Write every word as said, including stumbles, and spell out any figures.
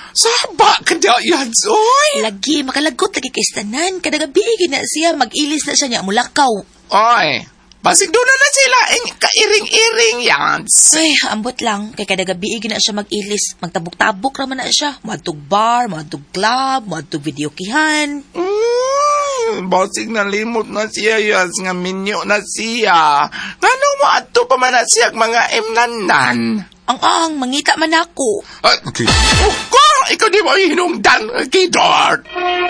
Saba ka daw yan, oy! Lagi, makalagot lagi kay Stanan. Kada gabi, gina siya, mag-ilis na siya niya, mulakaw. Oy, basig doon na sila, eh, kairing-iring yan. Ay, ambot lang. Kay kada gabi, gina siya mag-ilis. Magtabok-tabok raman na siya. Madtog bar, madtog club, madtog videokihan. Mm, basig na limot na siya, yas nga minyo na siya. Ngano mo ato pa man na siya mga emnanan? Ang-ang, mangita man ako. Ah, okay. Oh, ko, ikaw di mo hinungdan, Kidort.